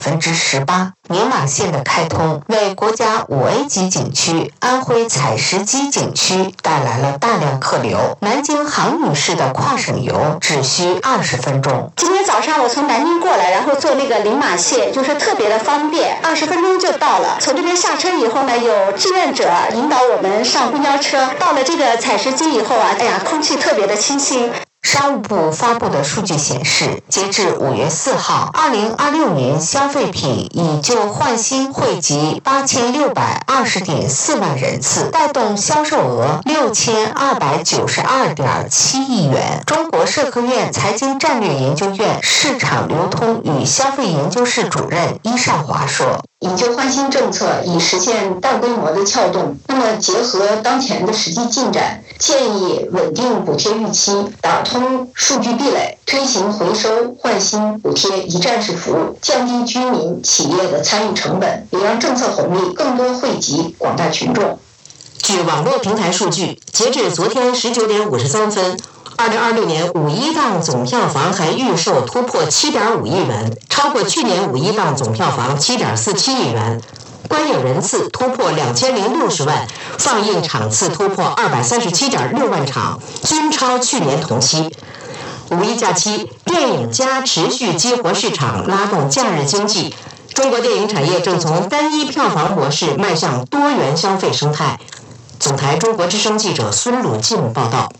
18%。宁马线的开通为国家5A 级景区安徽采石矶景区带来了大量客流。南京杭女士的跨省游只需20分钟。 今天早上我从南京过来，然后坐那个宁马线，就是特别的方便，20分钟就到了。从这边下车以后呢，有志愿者引导我们上公交车。到了这个采石矶以后啊，空气特别的清新。 商务部发布的数据显示，截至5月4号，2026年消费品以旧换新惠及8620.4万人次，带动销售额6292.7亿元。中国社科院财经战略研究院市场流通与消费研究室主任伊少华说， 以旧换新政策以实现大规模的撬动，那么结合当前的实际进展，建议稳定补贴预期，打通数据壁垒，推行回收换新补贴一站式服务，降低居民企业的参与成本，也让政策红利更多惠及广大群众。 据网络平台数据，截至昨天19点53分，2026年5·1档总票房还预售突破7.5亿元，超过去年5·1档总票房7.47亿元。观影人次突破2060万，放映场次突破237.6万场，均超去年同期。5·1假期，电影加持续激活市场，拉动假日经济。中国电影产业正从单一票房模式迈向多元消费生态。总台中国之声记者孙鲁静报道。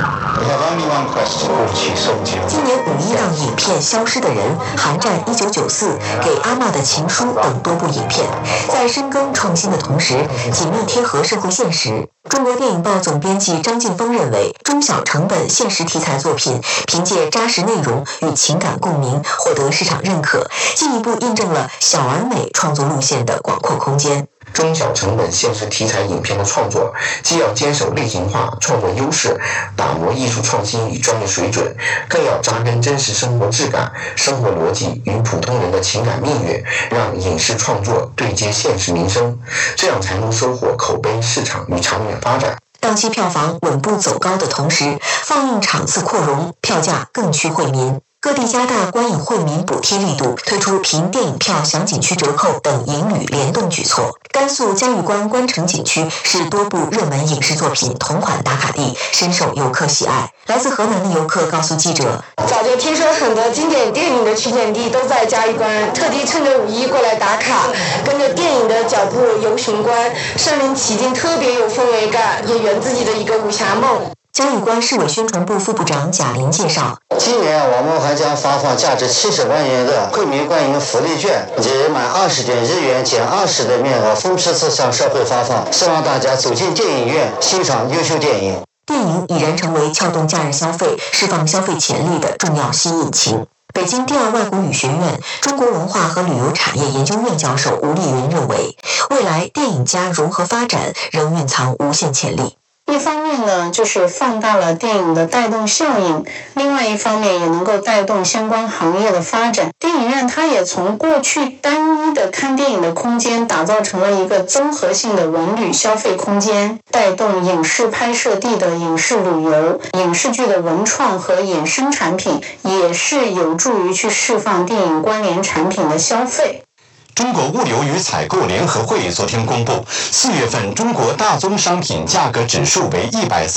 今年5·1档影片《消失的人》、《寒战1994》、给阿嬷的情书等多部影片，在深耕创新的同时，紧密贴合社会现实。中国电影报总编辑张晋峰认为，中小成本现实题材作品凭借扎实内容与情感共鸣，获得市场认可，进一步印证了小而美创作路线的广阔空间。 中小成本现实题材影片的创作，既要坚守类型化创作优势，打磨艺术创新与专业水准，更要扎根真实生活质感、生活逻辑与普通人的情感蜜月，让影视创作对接现实民生，这样才能收获口碑、市场与长远发展。 当期票房稳步走高的同时，放映场次扩容，票价更趋惠民。各地加大观影惠民补贴力度，推出凭电影票享景区折扣等影旅联动举措。甘肃嘉峪关关城景区是多部热门影视作品同款打卡地，深受游客喜爱。来自河南的游客告诉记者， 早就听说很多经典电影的取景地都在嘉峪关，特地趁着5·1过来打卡，跟着电影的脚步游巡关，身临其境，特别有氛围感，也圆自己的一个武侠梦。 嘉峪关市委宣传部副部长贾林介绍， 今年我们还将发放价值70万元的惠民观影福利券，以及满20点日元减20的面额分批次向社会发放，希望大家走进电影院欣赏优秀电影。 电影已然成为撬动假日消费、释放消费潜力的重要新引擎。北京第二外国语学院中国文化和旅游产业研究院教授吴丽云认为，未来电影加融合发展仍蕴藏无限潜力。 一方面呢，就是放大了电影的带动效应，另外一方面也能够带动相关行业的发展。电影院它也从过去单一的看电影的空间，打造成了一个综合性的文旅消费空间，带动影视拍摄地的影视旅游、影视剧的文创和衍生产品，也是有助于去释放电影关联产品的消费。 中国物流与采购联合会昨天公布，4月份中国大宗商品价格指数为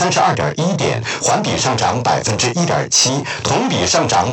132.1点，环比上涨1.7%，同比上涨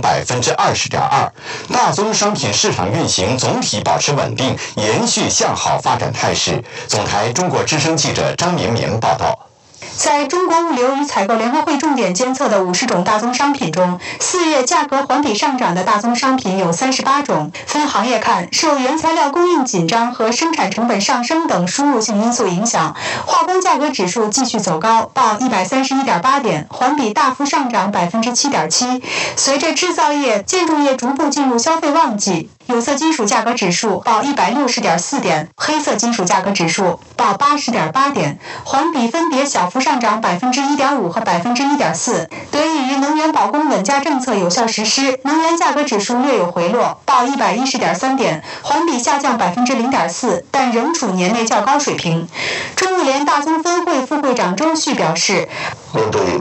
20.2%。大宗商品市场运行总体保持稳定，延续向好发展态势。总台中国之声记者张绵绵报道。 在中国物流与采购联合会重点监测的50种大宗商品中，4月价格环比上涨的大宗商品有38种。分行业看，受原材料供应紧张和生产成本上升等输入性因素影响，化工价格指数继续走高，报131.8点，环比大幅上涨7.7%。随着制造业、建筑业逐步进入消费旺季，有色金属价格指数报160.4点，黑色金属价格指数报80.8点，环比分别小幅上涨1.5%和1.4%。得益于能源保供稳价政策有效实施，能源价格指数略有回落，报110.3点，环比下降0.4%，但仍处年内较高水平。中物联大宗分会副会长周旭表示， 面对